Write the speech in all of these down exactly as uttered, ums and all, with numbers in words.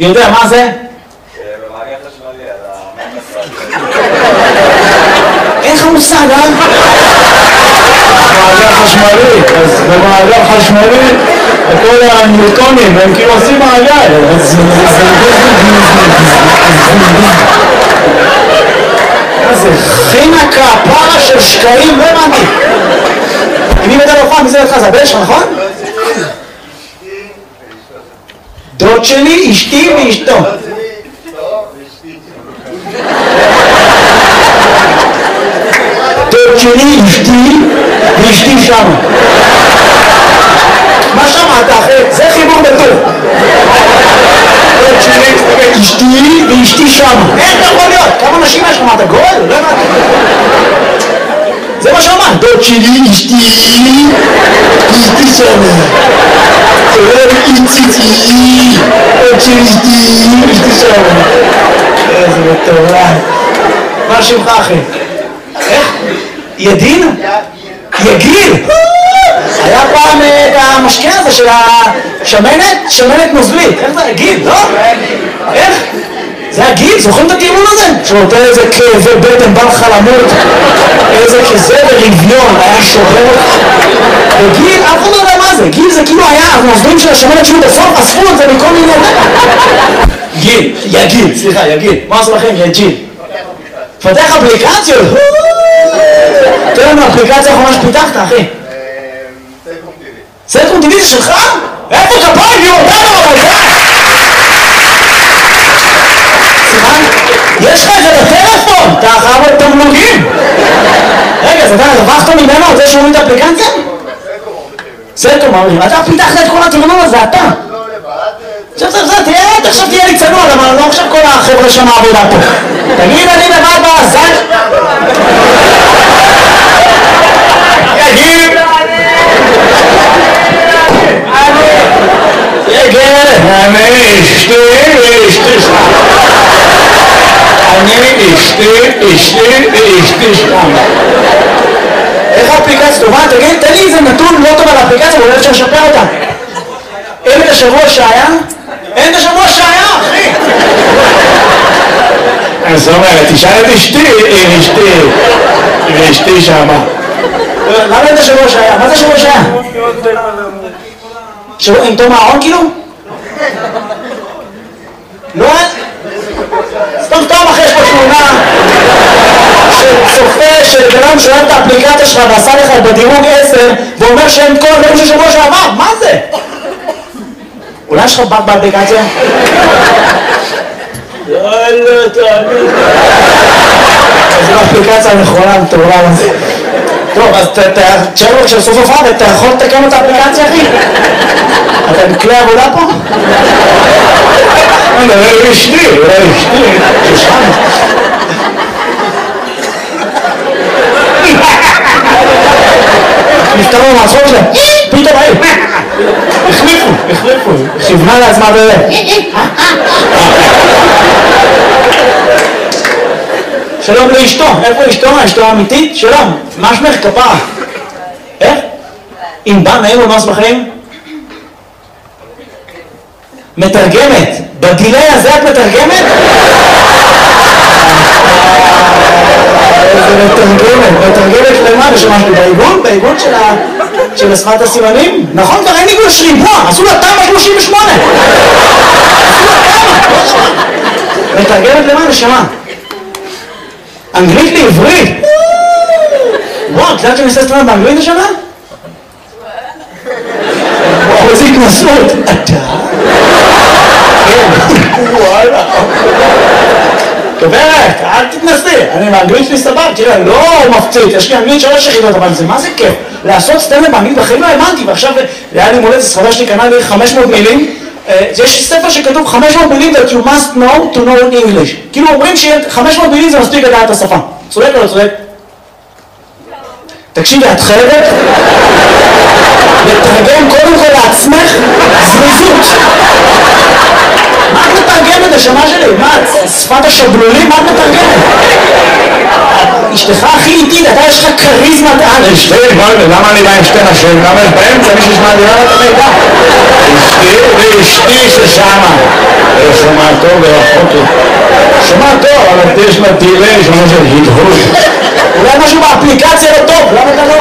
יודע מה זה? במעגל חשמלי, אין לך מושג, אה? מעגל חשמלי, אז במעגל חשמלי כל הניוטונים הם כאילו עושים מעגל, אז זה חינה כפרה של שקעים, לא הבנתי. אם היא מדבר פעם, מי זה אותך? זה הבן שלך, נכון? דוד שלי, אשתי ואשתו. דוד שלי, אשתי ואשתי שם. מה שמעת אחי? זה חיבור בטוב. דוד שלי, אשתי ואשתי שם. איך זה יכול להיות? כמה נשים יש לך? מה אתה גול? לא הבנתי. זה מה שאמרת. דוד שלי, אשתי ואשתי שם. איציצי, דוד שלי, אשתי ואשתי שם. איזה מטורף. מה שמך אחי? איך? ידין? יגיל? היה פעם את המשקיע הזה של השמנת, שמנת נוזלית. איך זה? גיל, לא? איך? זה הגיל? זוכרים את הטיעון הזה? שנותן איזה כאבי בטן, בא לך למות, איזה כזה ברביון, היה שובר אותך. וגיל, אף אחד לא יודע מה זה. גיל זה כאילו היה, הנוזלים של השמנת שהיו בסוף, אספו את זה מכל מיני... גיל, יגיל, סליחה, יגיל. מה עשו לכם? יגיל. פתח אפליקציות? תראה לנו אפליקציה האחרונה שפיתחת, אחי. סלקום טיווי. סלקום טיווי זה שלך? איפה כפיים? יהיו אותנו אבל זה? סליחה? יש לך את זה בטלפון? אתה חייב את תמלוגים. רגע, אז אתה הרווחת ממנו על זה שהוא את האפליקציה? סלקום אומרים. אתה פיתחת את כל התמלון הזה, אתה. לא לבד. עכשיו, עכשיו, תהיה, עכשיו תהיה לי צנוע, אבל לא עכשיו כל החבר'ה שם העבודה פה. תגיד, אני לבד בעזן. יגיד! יגיד! אני אשתי ואשתי שם. אני אשתי, אשתי ואשתי שם. איך האפליקציה טובה? תגיד, תן לי איזה נתון לא טוב על האפליקציה, אבל אולי אפשר לשפר אותה. אין את השבוע שהיה? אין את השבוע שהיה, אחי! אז זאת אומרת, תשאל את אשתי, אשתי ואשתי שמה. למה אין את השבוע שהיה? מה זה השבוע שהיה? שבוע עם תום הארון כאילו? לא? סתם סתם אחרי יש פה תמונה של צופה של בן אדם שאוהב את האפליקציה שלך ועשה לך בדירוג עשר ואומר שאין כל הדברים של שבוע שעבר, מה זה? אולי יש לך בק באפליקציה? לא, לא, תעני. זו האפליקציה הנכונה, מטורף הזה. טוב, אז תשאר לו כשסוף הופעה, אתה יכול לתקן את האפליקציה, אחי? אתה בכלי עבודה פה? אולי אשתי, אולי אשתי. ששם. נפטרו מהצחוק שלהם. פתאום היי. החליפו, החליפו. כיוונה לעצמה בזה. שלום לאשתו. איפה אשתו? אשתו האמיתית? שלום. מה שמך? כפרה. איך? אם בא נעים ומה שמחים? מתרגמת. בגילי הזה את מתרגמת? איזה מתרגמת. מתרגמת למה? בשמשהו בעיגון? בעיגון של השפת הסימנים? נכון, כבר אין עיגון של ריבוע. עשו לה תמ"א שלושים ושמונה. מתרגמת למה? נשמה. אנגלית לעברית. וואו, את יודעת שאני עושה סטרנד באנגלית השנה? וואו, איזה התנסות. אתה? וואלה. גברת, אל תתנסי. אני באנגלית שלי סבב, תראה, לא מפציץ. יש לי אנגלית שלוש יחידות, אבל זה מה זה כיף? לעשות סטנדאפ באנגלית בחיים לא האמנתי, ועכשיו היה לי מולדת, סחבה שלי קנה לי חמש מאות מילים. יש ספר שכתוב חמש מאות מילים that you must know to know English. כאילו אומרים ש-חמש מאות מילים זה מספיק לדעת את השפה. צודק או לא צודק? תקשיבי, את חייבת לתרגם קודם כל לעצמך זריזות. מה את מתרגמת השמה שלי? מה, שפת השבלולים? מה את מתרגמת? אשתך הכי איטית, אתה יש לך כריזמת על. אשתי, למה אני בא עם שתי נשים? למה יש באמצע מישהו שמע לי? למה אתה מידע? אשתי ואשתי ששמה. טוב ורחוק. שמע טוב, אבל יש לה דילי, שמע של הדהוד. אולי משהו באפליקציה לא טוב, למה אתה לא?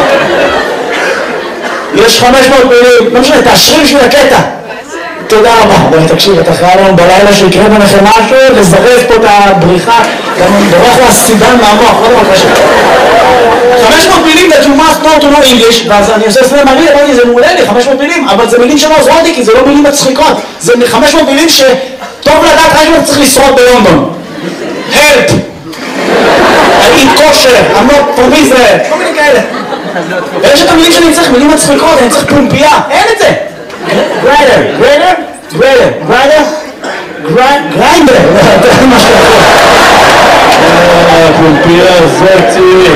יש חמש מאות מילים, לא משנה, תאשרי בשביל הקטע. תודה רבה. בואי תקשיב, אתה חייב לנו בלילה שיקרה ביניכם משהו, לזרז פה את הבריחה, גם אני בורח לסידן מהמוח, לא דבר קשה. חמש מאות מילים that you must know to know English, ואז אני עושה סלם מראה, אמרתי, זה מעולה לי, חמש מאות מילים, אבל זה מילים שלא עוזרות לי, כי זה לא מילים מצחיקות. זה חמש מאות מילים שטוב לדעת רק אם צריך לשרוד בלונדון. Help! I eat kosher, I'm not from Israel, כל מיני כאלה. ויש את המילים שאני צריך, מילים מצחיקות, אני צריך פומפייה, אין את זה. גריידר, גריידר, גריידר, גריידר, גריידר, זה מה שאתה פומפייה זאתי.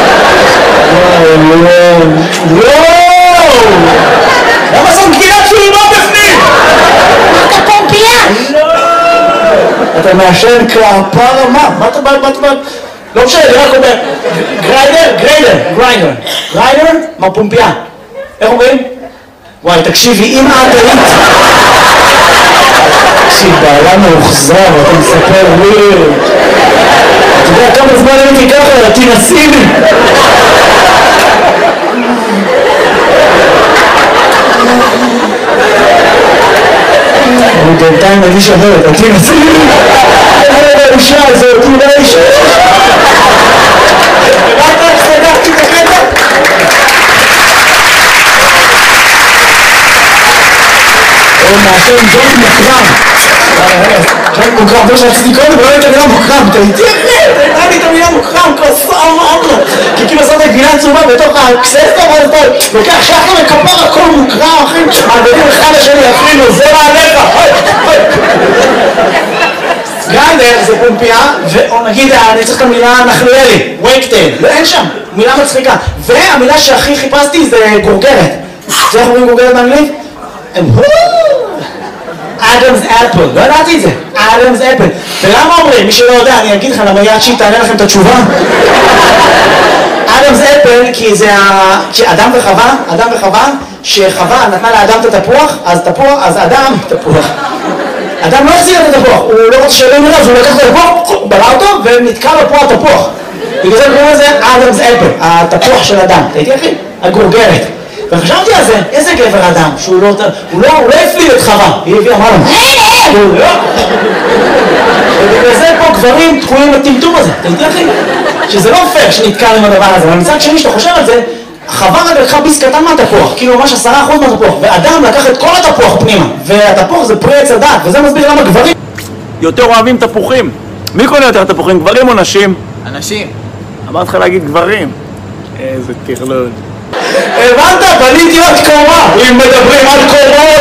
וואו! למה זאת גבינה צהובה בפנים? אתה פומפייה! אתה מעשן כפרה, מה? מה אתה בא, מה אתה בא? לא משנה, אני רק אומר, גריידר, גריידר, גריידר, גריידר, מה פומפייה? איך אומרים? וואי, תקשיבי, אם את היית... תקשיב, בעלה מאוחזר, אתה מספר לי... אתה יודע כמה זמן הייתי ככה, תנסי לי! אני בינתיים מרגיש אחרת, תנסי לי! איזה האישה הזאת, אולי האישה! הבאת איך סגרתי את הקטע? הוא מעשן ג'וינט מוקרם. ג'וינט מוקרם, זה שעשיתי קודם, לא הייתה מילה מוקרם, אתה איתי אחרת, הייתה לי את המילה מוקרם, כוסה אמרנו. כי כאילו עושה את הגבינה צהובה בתוך הקססטה, ואז אתה לוקח שחר וכפר הכל מוקרם, אחי, מעדדים אחד לשני, אפילו, זה מעליך, אוי, אוי. גריידר זה פומפייה, ונגיד, אני צריך את המילה נחלואלי, וייקטייל, אין שם, מילה מצחיקה. והמילה שהכי חיפשתי זה גורגרת. זה איך אומרים גורגרת באנגלית? אדמס אפל, לא ידעתי את זה, אדמס אפל. ולמה אומרים? מי שלא יודע, אני אגיד לך, למה יד שהיא תענה לכם את התשובה. אדמס אפל, כי זה אדם וחווה, אדם וחווה, שחווה נתנה לאדם את התפוח, אז תפוח, אז אדם, תפוח. אדם לא החזיר את התפוח, הוא לא רוצה שלא נראה, אז הוא לקח את התפוח, בלע אותו, ונתקע לו פה התפוח. בגלל זה קוראים לזה אדמס אפל, התפוח של אדם. תהייתי אחי? הגורגרת. וחשבתי על זה, איזה גבר אדם, שהוא לא, הוא לא, הוא לא הפליל את חווה, היא הביאה, אמרה לו, הוא לא, ובגלל זה פה גברים תקועים בטמטום הזה, אתה יודע אחי? שזה לא פייר שנתקע עם הדבר הזה, אבל מצד שני שאתה חושב על זה, חווה רק לקחה ביס קטן מהתפוח, כאילו ממש עשרה אחוז מהתפוח, ואדם לקח את כל התפוח פנימה, והתפוח זה פרי עץ הדת, וזה מסביר למה גברים יותר אוהבים תפוחים. מי קונה יותר תפוחים, גברים או נשים? אנשים. אמרתי לך להגיד גברים. איזה טרלול. הבנת? בניתי עוד קומה, אם מדברים על קומות